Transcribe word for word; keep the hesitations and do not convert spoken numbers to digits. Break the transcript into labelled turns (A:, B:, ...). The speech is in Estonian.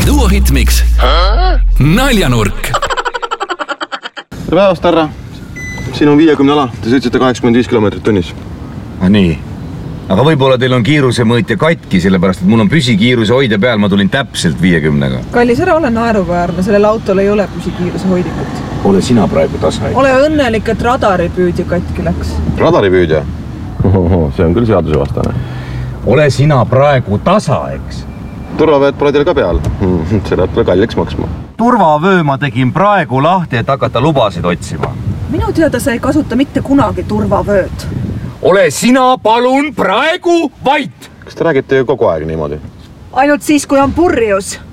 A: Duo Hitmix Naljanurk.
B: Tere päevast, härra. Siin on viiekümne ala. Te sõitsite kaheksakümmend viis kilomeetrit tunnis.
C: Ah, nii. Aga võib-olla teil on kiirusemõõtja katki, sellepärast, et mul on püsikiiruse hoidja peal, ma tulin täpselt viiekümnega.
D: Kallis, ära ole naeruväärne, sellel autol ei ole püsikiiruse hoidikut.
C: Ole sina praegu tasa.
D: Ole õnnelik, et radaripüüdja katki läks.
B: Radaripüüdja? See on küll seadusevastane.
C: Ole sina praegu tasa, eks?
B: Turvavööd pole teil ka peal. See läheb kalliks maksma.
C: Turvavöö ma tegin praegu lahti, et hakata lubasid otsima.
D: Minu teada sa ei kasuta mitte kunagi turvavööd.
C: Ole sina palun praegu vait!
B: Kas te räägite ju kogu aeg niimoodi?
D: Ainult siis, kui on purjus.